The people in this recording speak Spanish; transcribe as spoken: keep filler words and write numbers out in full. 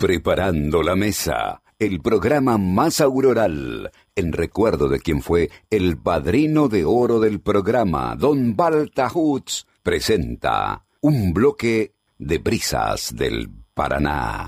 Preparando la mesa, el programa más auroral, en recuerdo de quien fue el padrino de oro del programa, Don Balta Hutz, presenta un bloque de brisas del Paraná.